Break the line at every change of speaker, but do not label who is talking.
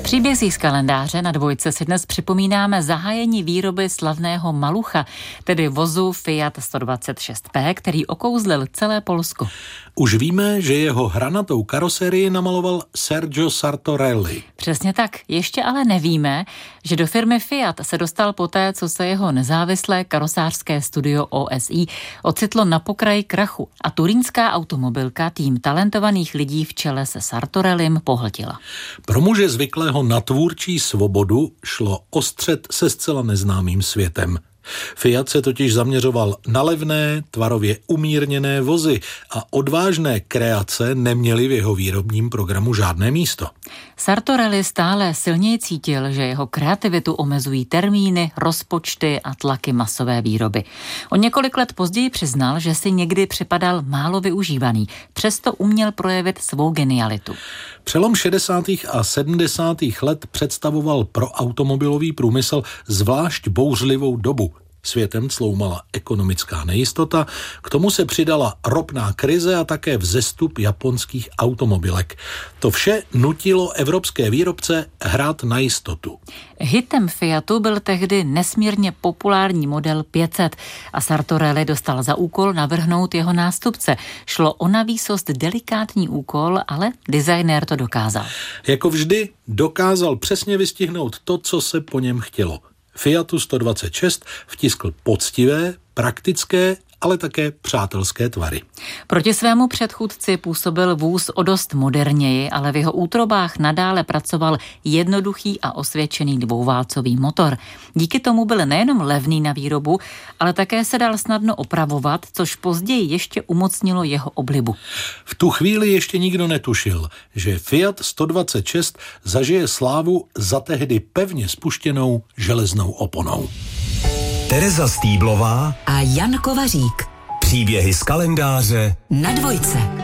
Příbězích z kalendáře na Dvojce si dnes připomínáme zahájení výroby slavného Malucha, tedy vozu Fiat 126P, který okouzlil celé Polsko.
Už víme, že jeho hranatou karoserii namaloval Sergio Sartorelli.
Přesně tak, ještě ale nevíme, že do firmy Fiat se dostal poté, co se jeho nezávislé karosářské studio OSI ocitlo na pokraji krachu a turínská automobilka tým talentovaných lidí v čele se Sartorellim pohltila.
Pro muže zvyklého na tvůrčí svobodu šlo o střet se zcela neznámým světem. Fiat se totiž zaměřoval na levné, tvarově umírněné vozy a odvážné kreace neměly v jeho výrobním programu žádné místo.
Sartorelli stále silněji cítil, že jeho kreativitu omezují termíny, rozpočty a tlaky masové výroby. O několik let později přiznal, že si někdy připadal málo využívaný, přesto uměl projevit svou genialitu.
Přelom 60. a 70. let představoval pro automobilový průmysl zvlášť bouřlivou dobu. Světem cloumala ekonomická nejistota, k tomu se přidala ropná krize a také vzestup japonských automobilek. To vše nutilo evropské výrobce hrát na jistotu.
Hitem Fiatu byl tehdy nesmírně populární model 500 a Sartorelli dostal za úkol navrhnout jeho nástupce. Šlo o navýsost delikátní úkol, ale designér to dokázal.
Jako vždy dokázal přesně vystihnout to, co se po něm chtělo. Fiatu 126 vtiskl poctivé, praktické, ale také přátelské tvary.
Proti svému předchůdci působil vůz o dost moderněji, ale v jeho útrobách nadále pracoval jednoduchý a osvědčený dvouválcový motor. Díky tomu byl nejenom levný na výrobu, ale také se dal snadno opravovat, což později ještě umocnilo jeho oblibu.
V tu chvíli ještě nikdo netušil, že Fiat 126 zažije slávu za tehdy pevně spuštěnou železnou oponou.
Tereza Stýblová
a Jan Kovařík.
Příběhy z kalendáře
na Dvojce.